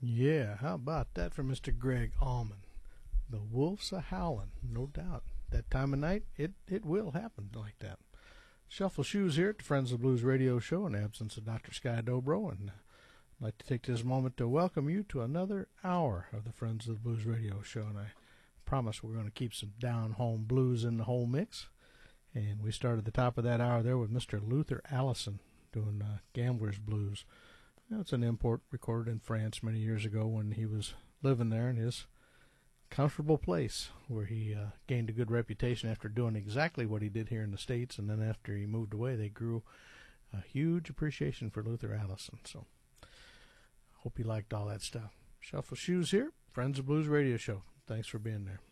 Yeah, how about that for Mr. Greg Allman? The wolf's a howlin', no doubt. That time of night, it will happen like that. Shuffle Shoes here at the Friends of the Blues radio show in the absence of Dr. Sky Dobro, and I'd like to take this moment to welcome you to another hour of the Friends of the Blues radio show, and I promise we're going to keep some down-home blues in the whole mix. And we started the top of that hour there with Mr. Luther Allison doing Gambler's Blues. It's an import recorded in France many years ago when he was living there in his comfortable place where he gained a good reputation after doing exactly what he did here in the States. And then after he moved away, they grew a huge appreciation for Luther Allison. So hope you liked all that stuff. Shuffle Shoes here, Friends of Blues radio show. Thanks for being there.